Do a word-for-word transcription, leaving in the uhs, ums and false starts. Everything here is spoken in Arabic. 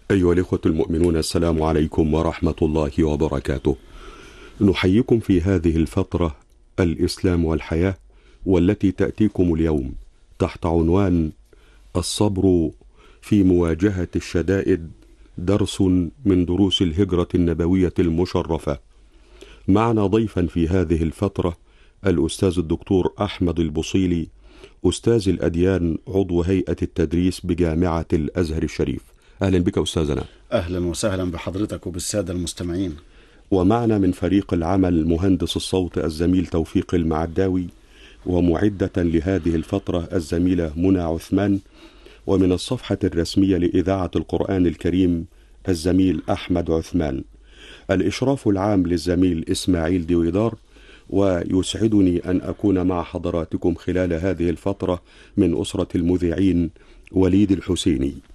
أيها الإخوة المؤمنون، السلام عليكم ورحمة الله وبركاته. نحييكم في هذه الفترة الإسلام والحياة، والتي تأتيكم اليوم تحت عنوان الصبر في مواجهة الشدائد، درس من دروس الهجرة النبوية المشرفة. معنا ضيفا في هذه الفترة الأستاذ الدكتور أحمد البصيلي، أستاذ الأديان، عضو هيئة التدريس بجامعة الأزهر الشريف. أهلا بك أستاذنا. أهلا وسهلا بحضرتك وبالسادة المستمعين. ومعنا من فريق العمل مهندس الصوت الزميل توفيق المعداوي، ومعدة لهذه الفترة الزميلة منى عثمان، ومن الصفحة الرسمية لإذاعة القرآن الكريم الزميل أحمد عثمان. الإشراف العام للزميل إسماعيل دويدار، ويسعدني أن أكون مع حضراتكم خلال هذه الفترة من أسرة المذيعين وليد الحسيني.